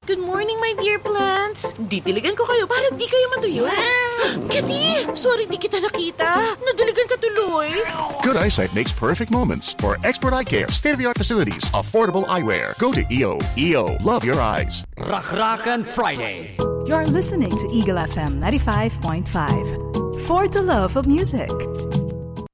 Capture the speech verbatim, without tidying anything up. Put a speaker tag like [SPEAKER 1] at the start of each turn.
[SPEAKER 1] Good morning, my dear plants. Didiligan ko kayo para di kayo matuyo. Kitty! Sorry di kita nakita. Nadiligan ka tuloy.
[SPEAKER 2] Good eyesight makes perfect moments. For expert eye care, state-of-the-art facilities, affordable eyewear. Go to E O. E O. Love your eyes.
[SPEAKER 3] Rakrakan Friday.
[SPEAKER 4] You're listening to Eagle F M ninety-five point five. For the love of music.